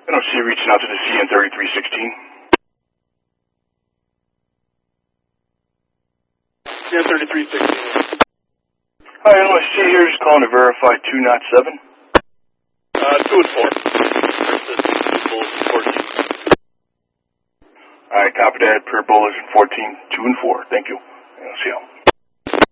I don't see you reaching out to the CN 3316. CN 3316. Hi, NYC here, just calling to verify 207. 2 and 4. Bulletin 14. Alright, copy that, per bulletin 14, 2 and 4. Thank you. I'll see you.